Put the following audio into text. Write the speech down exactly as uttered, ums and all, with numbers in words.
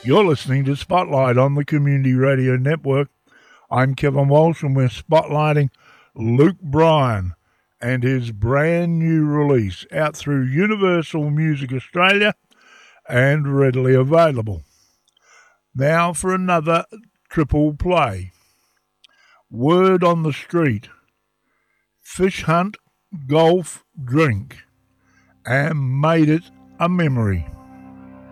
You're listening to Spotlight on the Community Radio Network. I'm Kevin Walsh, and we're spotlighting Luke Bryan and his brand new release out through Universal Music Australia and readily available. Now for another triple play. Word on the Street, Fish Hunt, Golf, Drink, and Made It a Memory.